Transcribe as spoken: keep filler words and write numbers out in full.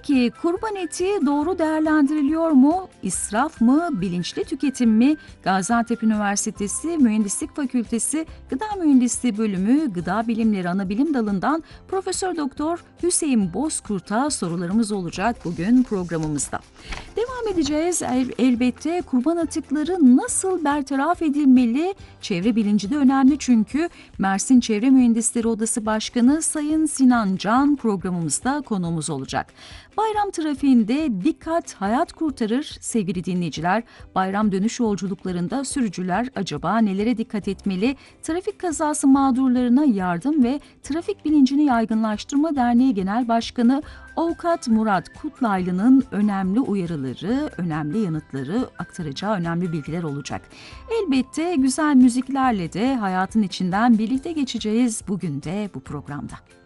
Peki kurban eti doğru değerlendiriliyor mu? İsraf mı? Bilinçli tüketim mi? Gaziantep Üniversitesi Mühendislik Fakültesi Gıda Mühendisliği Bölümü Gıda Bilimleri Anabilim Dalı'ndan Profesör Doktor Hüseyin Bozkurt'a sorularımız olacak bugün programımızda. Devam edeceğiz. El, elbette kurban atıkları nasıl bertaraf edilmeli? Çevre bilinci de önemli çünkü Mersin Çevre Mühendisleri Odası Başkanı Sayın Sinan Can programımızda konuğumuz olacak. Bayram trafiğinde dikkat hayat kurtarır sevgili dinleyiciler. Bayram dönüş yolculuklarında sürücüler acaba nelere dikkat etmeli? Trafik kazası mağdurlarına yardım ve trafik bilincini yaygınlaştırma derneği Genel Başkanı Avukat Murat Kutlaylı'nın önemli uyarıları, önemli yanıtları aktaracağı önemli bilgiler olacak. Elbette güzel müziklerle de hayatın içinden birlikte geçeceğiz bugün de bu programda.